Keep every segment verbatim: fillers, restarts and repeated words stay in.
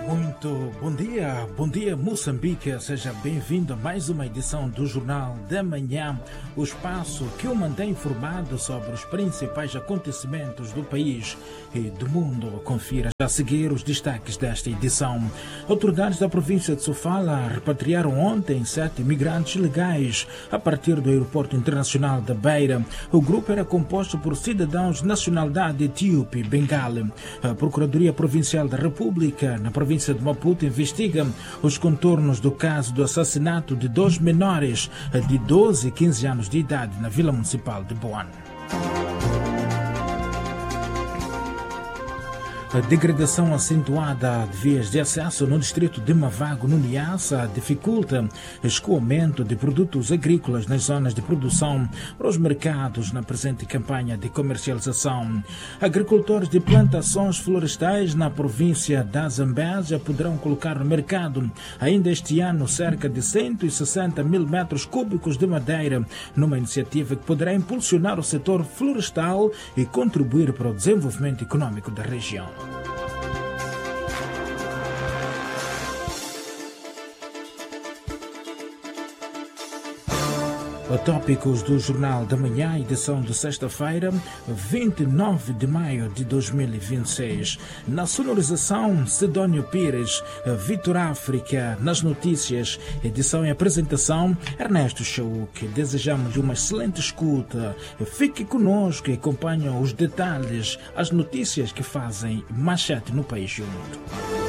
Muito bom dia, bom dia Moçambique, seja bem-vindo a mais uma edição do Jornal da Manhã, o espaço que o mantém informado sobre os principais acontecimentos do país e do mundo. Confira já a seguir os destaques desta edição. Autoridades da província de Sofala repatriaram ontem sete imigrantes legais a partir do aeroporto internacional da Beira. O grupo era composto por cidadãos de nacionalidade etíope e bengale. A Procuradoria Provincial da República, na província de Maputo, investiga os contornos do caso do assassinato de dois menores de doze e quinze anos de idade na Vila Municipal de Boane. A degradação acentuada de vias de acesso no distrito de Mavago, no Niassa, dificulta o escoamento de produtos agrícolas nas zonas de produção para os mercados na presente campanha de comercialização. Agricultores de plantações florestais na província da Zambésia poderão colocar no mercado ainda este ano cerca de cento e sessenta mil metros cúbicos de madeira, numa iniciativa que poderá impulsionar o setor florestal e contribuir para o desenvolvimento econômico da região. Tópicos do Jornal da Manhã, edição de sexta-feira, vinte e nove de maio de dois mil e vinte e seis. Na sonorização, Sidónio Pires, Vitor África. Nas notícias, edição e apresentação, Ernesto Chauk. Desejamos uma excelente escuta. Fique conosco e acompanhe os detalhes, as notícias que fazem manchete no país e o mundo.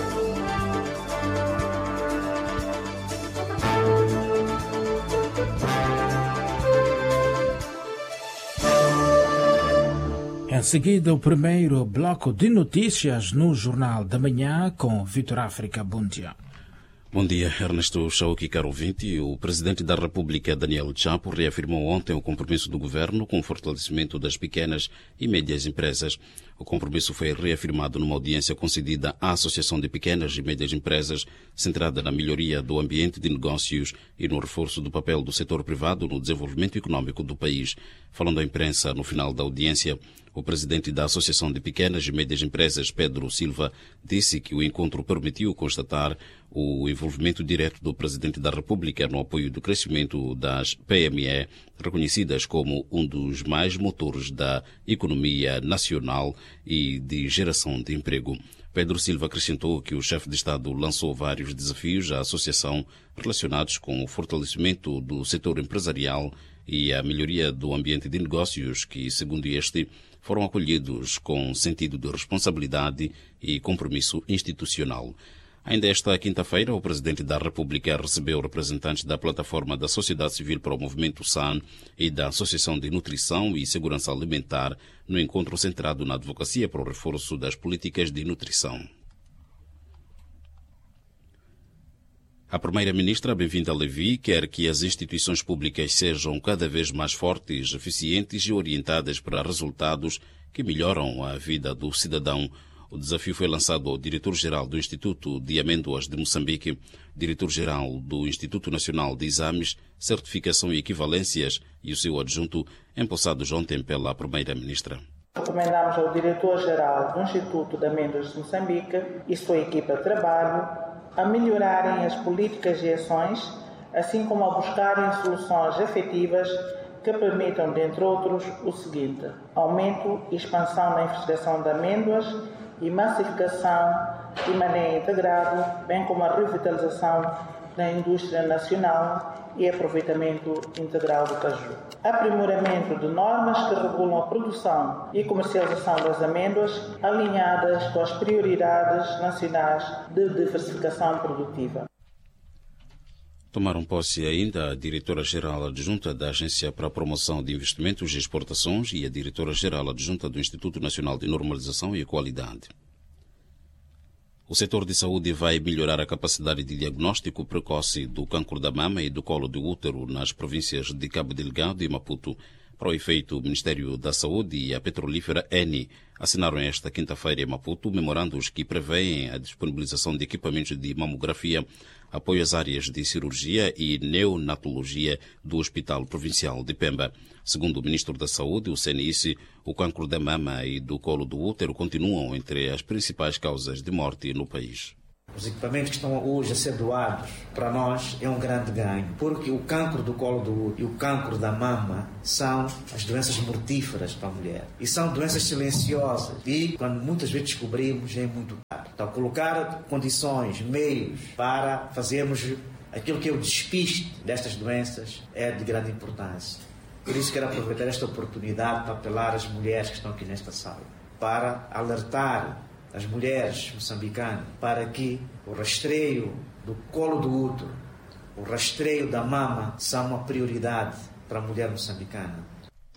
Em seguida, o primeiro bloco de notícias no Jornal da Manhã com Vitor África. Bom dia. Bom dia, Ernesto Chauk, caro ouvinte. O Presidente da República, Daniel Chapo, reafirmou ontem o compromisso do Governo com o fortalecimento das pequenas e médias empresas. O compromisso foi reafirmado numa audiência concedida à Associação de Pequenas e Médias Empresas, centrada na melhoria do ambiente de negócios e no reforço do papel do setor privado no desenvolvimento econômico do país. Falando à imprensa no final da audiência, o presidente da Associação de Pequenas e Médias Empresas, Pedro Silva, disse que o encontro permitiu constatar o envolvimento direto do Presidente da República no apoio do crescimento das P M E, reconhecidas como um dos mais motores da economia nacional e de geração de emprego. Pedro Silva acrescentou que o chefe de Estado lançou vários desafios à Associação relacionados com o fortalecimento do setor empresarial e a melhoria do ambiente de negócios que, segundo este, foram acolhidos com sentido de responsabilidade e compromisso institucional. Ainda esta quinta-feira, o Presidente da República recebeu representantes da Plataforma da Sociedade Civil para o Movimento S A N e da Associação de Nutrição e Segurança Alimentar no encontro centrado na advocacia para o reforço das políticas de nutrição. A Primeira-Ministra, Bem-vinda Levi, quer que as instituições públicas sejam cada vez mais fortes, eficientes e orientadas para resultados que melhoram a vida do cidadão. O desafio foi lançado ao diretor-geral do Instituto de Amêndoas de Moçambique, diretor-geral do Instituto Nacional de Exames, Certificação e Equivalências e o seu adjunto, empossados ontem pela Primeira-Ministra. Recomendamos ao diretor-geral do Instituto de Amêndoas de Moçambique e sua equipa de trabalho a melhorarem as políticas e ações, assim como a buscarem soluções efetivas que permitam, dentre outros, o seguinte: aumento e expansão na investigação de amêndoas e massificação e manejo integrado, bem como a revitalização da indústria nacional e aproveitamento integral do caju. Aprimoramento de normas que regulam a produção e comercialização das amêndoas, alinhadas com as prioridades nacionais de diversificação produtiva. Tomaram posse ainda a diretora-geral adjunta da Agência para a Promoção de Investimentos e Exportações e a diretora-geral adjunta do Instituto Nacional de Normalização e Qualidade. O setor de saúde vai melhorar a capacidade de diagnóstico precoce do cancro da mama e do colo do útero nas províncias de Cabo Delgado e Maputo. Para o efeito, o Ministério da Saúde e a petrolífera Eni assinaram esta quinta-feira em Maputo memorandos que prevêem a disponibilização de equipamentos de mamografia, apoio às áreas de cirurgia e neonatologia do Hospital Provincial de Pemba. Segundo o Ministro da Saúde, o C N I S, o cancro da mama e do colo do útero continuam entre as principais causas de morte no país. Os equipamentos que estão hoje a ser doados, para nós, é um grande ganho, porque o cancro do colo do útero e o cancro da mama são as doenças mortíferas para a mulher. E são doenças silenciosas. E, quando muitas vezes descobrimos, é muito caro. Então, colocar condições, meios para fazermos aquilo que é o despiste destas doenças é de grande importância. Por isso, quero aproveitar esta oportunidade para apelar às mulheres que estão aqui nesta sala, para alertar as mulheres moçambicanas para que o rastreio do colo do útero, o rastreio da mama são uma prioridade para a mulher moçambicana.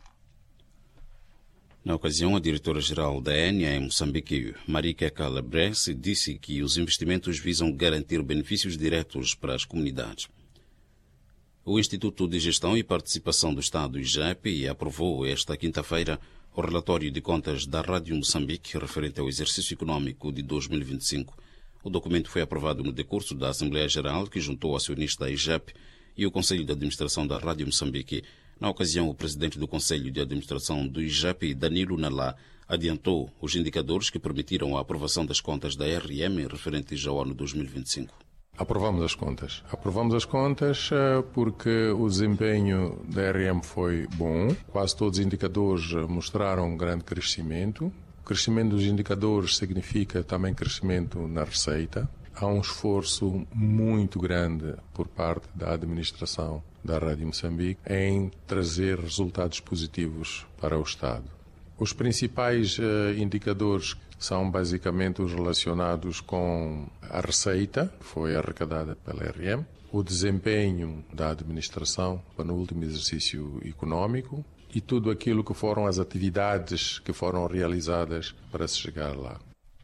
Na ocasião, a diretora-geral da E N A em Moçambique, Marika Calabres, disse que os investimentos visam garantir benefícios diretos para as comunidades. O Instituto de Gestão e Participação do Estado, I G E P, aprovou esta quinta-feira o relatório de contas da Rádio Moçambique referente ao exercício econômico de dois mil e vinte e cinco. O documento foi aprovado no decurso da Assembleia Geral, que juntou o acionista I G E P e o Conselho de Administração da Rádio Moçambique. Na ocasião, o presidente do Conselho de Administração do I G E P, Danilo Nalá, adiantou os indicadores que permitiram a aprovação das contas da R M referentes ao ano dois mil e vinte e cinco. Aprovamos as contas. Aprovamos as contas porque o desempenho da R M foi bom. Quase todos os indicadores mostraram um grande crescimento. O crescimento dos indicadores significa também crescimento na receita. Há um esforço muito grande por parte da administração da Rádio Moçambique em trazer resultados positivos para o Estado. Os principais indicadores são basicamente os relacionados com a receita, que foi arrecadada pela R M, o desempenho da administração no último exercício econômico e tudo aquilo que foram as atividades que foram realizadas para se chegar lá.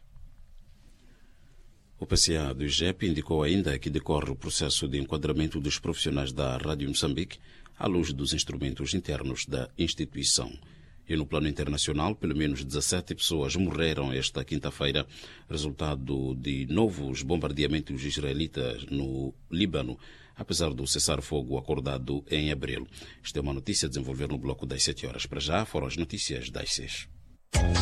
O P C A do I G E P indicou ainda que decorre o processo de enquadramento dos profissionais da Rádio Moçambique à luz dos instrumentos internos da instituição. E no plano internacional, pelo menos dezassete pessoas morreram esta quinta-feira, resultado de novos bombardeamentos israelitas no Líbano, apesar do cessar-fogo acordado em abril. Esta é uma notícia a desenvolver no bloco das sete horas. Para já, foram as notícias das seis.